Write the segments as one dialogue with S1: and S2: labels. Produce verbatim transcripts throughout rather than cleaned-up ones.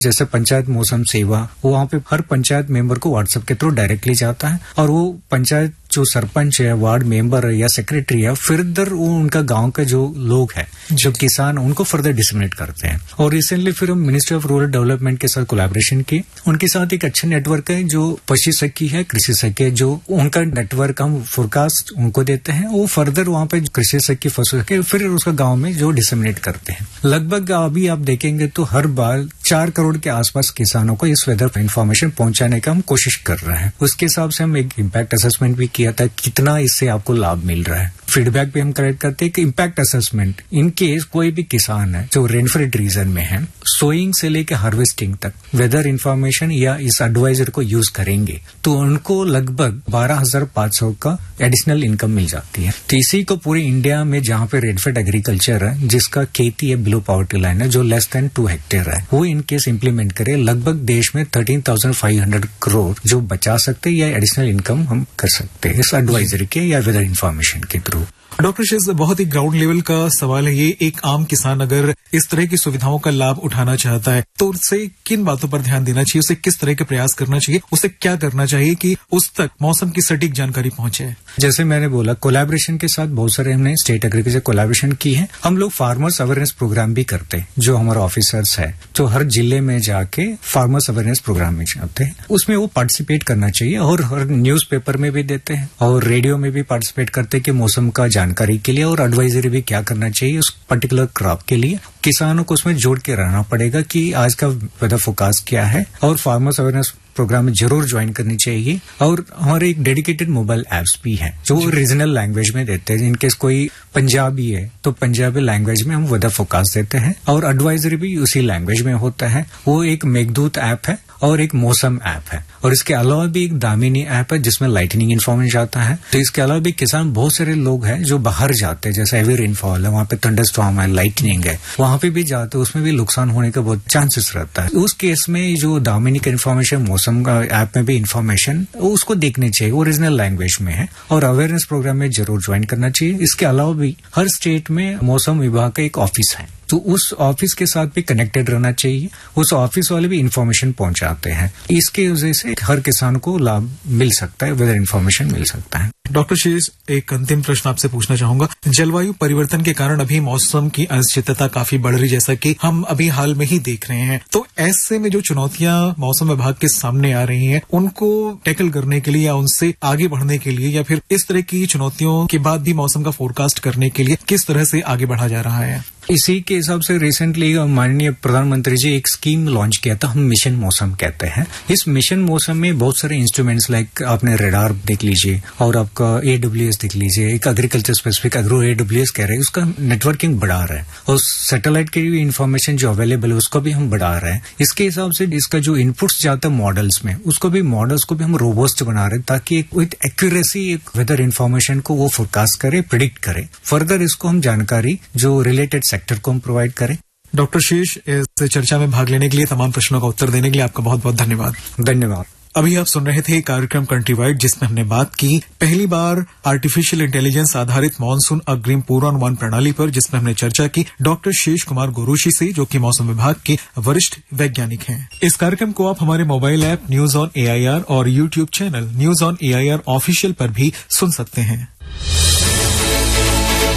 S1: जैसे पंचायत मौसम सेवा, वो वहाँ पे हर पंचायत मेंबर को व्हाट्सएप के थ्रू डायरेक्टली जाता है और वो पंचायत जो सरपंच है, वार्ड मेंबर है या सेक्रेटरी है, फर्दर वो उनका गांव के जो लोग हैं, जो किसान, उनको फर्दर डिसमिनेट करते हैं। और रिसेंटली फिर हम मिनिस्ट्री ऑफ रूरल डेवलपमेंट के साथ कोलैबोरेशन किए। उनके साथ एक अच्छा नेटवर्क है जो पशु सखी है, कृषि सखी है, जो उनका नेटवर्क हम फोरकास्ट उनको देते हैं, वो फर्दर वहाँ पे कृषि सखी पशु सखी फिर उसका गाँव में जो डिसमिनेट करते हैं। लगभग अभी आप देखेंगे तो हर बार चार करोड़ के आसपास किसानों को इस वेदर इन्फॉर्मेशन पहुंचाने का हम कोशिश कर रहे हैं। उसके हिसाब से हम एक इम्पैक्ट असेसमेंट भी किया था, कितना इससे आपको लाभ मिल रहा है। फीडबैक भी हम कलेक्ट करते हैं कि इम्पैक्ट असेसमेंट इन केस कोई भी किसान है जो रेनफेड रीजन में है, सोइंग से लेकर हार्वेस्टिंग तक वेदर इन्फॉर्मेशन या इस एडवाइजर को यूज करेंगे तो उनको लगभग बारह हजार पांच सौ का एडिशनल इनकम मिल जाती है। तो इसी को पूरे इंडिया में जहाँ पे रेनफेड एग्रीकल्चर है, जिसका खेती है बिलो पॉवर्टी लाइन है, जो लेस देन टू हेक्टेयर है, वो इन केस इम्प्लीमेंट करे, लगभग देश में thirteen thousand five hundred crore जो बचा सकते हैं या एडिशनल इनकम हम कर सकते हैं इस एडवाइजरी के या वेदर इन्फॉर्मेशन के थ्रू।
S2: डॉक्टर शेष, बहुत ही ग्राउंड लेवल का सवाल है ये। एक आम किसान अगर इस तरह की सुविधाओं का लाभ उठाना चाहता है तो उसे किन बातों पर ध्यान देना चाहिए, उसे किस तरह के प्रयास करना चाहिए, उसे क्या करना चाहिए कि उस तक मौसम की सटीक जानकारी पहुंचे? जैसे मैंने बोला, कोलैबोरेशन के साथ बहुत सारे हमने स्टेट एग्रीकल्चर कोलैबोरेशन की है। हम लोग फार्मर्स अवेयरनेस प्रोग्राम भी करते हैं, जो हमारे ऑफिसर्स है जो हर जिले में जाके फार्मर्स अवेयरनेस प्रोग्राम में जाते हैं, उसमें वो पार्टिसिपेट करना चाहिए। और हर न्यूज पेपर में भी देते हैं और रेडियो में भी पार्टिसिपेट करते हैं कि मौसम का जानकारी के लिए और एडवाइजरी भी क्या करना चाहिए उस पर्टिकुलर क्रॉप के लिए। किसानों को उसमें जोड़ के रहना पड़ेगा कि आज का वेदर फोरकास्ट क्या है और फार्मर्स अवेयरनेस प्रोग्राम में जरूर ज्वाइन करनी चाहिए। और हमारे एक डेडिकेटेड मोबाइल एप्स भी हैं जो रीजनल लैंग्वेज में देते हैं। इनकेस कोई पंजाबी है तो पंजाबी लैंग्वेज में हम वेदर फोरकास्ट देते हैं और एडवाइजरी भी उसी लैंग्वेज में होता है। वो एक मेघदूत ऐप है और एक मौसम ऐप है और इसके अलावा भी एक दामिनी ऐप है जिसमें लाइटनिंग इन्फॉर्मेशन जाता है। तो इसके अलावा भी किसान, बहुत सारे लोग हैं जो बाहर जाते हैं, जैसे हेवी रेनफॉल है, वहाँ पे थंडरस्टॉर्म है, लाइटनिंग है, वहाँ पे भी जाते हैं, उसमें भी नुकसान होने का बहुत चांसेस रहता है। उस केस में जो दामिनी का इन्फॉर्मेशन, मौसम का ऐप में भी इन्फॉर्मेशन उसको देखनी चाहिए, ओरिजिनल लैंग्वेज में है और अवेयरनेस प्रोग्राम में जरूर ज्वाइन करना चाहिए। इसके अलावा भी हर स्टेट में मौसम विभाग का एक ऑफिस है तो उस ऑफिस के साथ भी कनेक्टेड रहना चाहिए। उस ऑफिस वाले भी इन्फॉर्मेशन पहुंचाते हैं। इसके वजह से हर किसान को लाभ मिल सकता है, वेदर इन्फॉर्मेशन मिल सकता है। डॉक्टर शेष, एक अंतिम प्रश्न आपसे पूछना चाहूंगा। जलवायु परिवर्तन के कारण अभी मौसम की अनिश्चितता काफी बढ़ रही, जैसा कि हम अभी हाल में ही देख रहे हैं। तो ऐसे में जो चुनौतियां मौसम विभाग के सामने आ रही हैं, उनको टैकल करने के लिए या उनसे आगे बढ़ने के लिए या फिर इस तरह की चुनौतियों के बाद भी मौसम का फोरकास्ट करने के लिए किस तरह से आगे बढ़ा जा रहा है?
S1: इसी के हिसाब से रिसेंटली माननीय प्रधानमंत्री जी एक स्कीम लॉन्च किया था, हम मिशन मौसम कहते हैं। इस मिशन मौसम में बहुत सारे इंस्ट्रूमेंट्स लाइक आपने रेडार देख लीजिए और आपका एडब्ल्यूएस देख लीजिए, एक एग्रीकल्चर स्पेसिफिक एग्रो एडब्ल्यूएस कह रहे हैं, उसका नेटवर्किंग बढ़ा रहे हैं और सैटेलाइट की भी इंफॉर्मेशन जो अवेलेबल है उसको भी हम बढ़ा रहे हैं। इसके हिसाब से इसका जो इनपुट्स जाता है मॉडल्स में, उसको भी मॉडल्स को भी हम रोबस्ट बना रहे हैं ताकि विद एक्यूरेसी एक वेदर इन्फॉर्मेशन को वो फोरकास्ट करे, प्रिडिक्ट करे। फर्दर इसको हम जानकारी जो रिलेटेड सेक्टर को हम प्रोवाइड करें।
S2: डॉक्टर शेष, इस चर्चा में भाग लेने के लिए, तमाम प्रश्नों का उत्तर देने के लिए आपका बहुत बहुत धन्यवाद।
S1: धन्यवाद।
S2: अभी आप सुन रहे थे कार्यक्रम कंट्री वाइड, जिसमें हमने बात की पहली बार आर्टिफिशियल इंटेलिजेंस आधारित मानसून अग्रिम पूर्वानुमान प्रणाली पर, जिसमें हमने चर्चा की डॉक्टर शेष कुमार गोरोशी से, जो कि मौसम विभाग के वरिष्ठ वैज्ञानिक हैं। इस कार्यक्रम को आप हमारे mobile app news on AIR और YouTube channel news on AIR official पर भी सुन सकते हैं।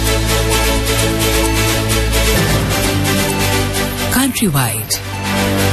S3: Countrywide.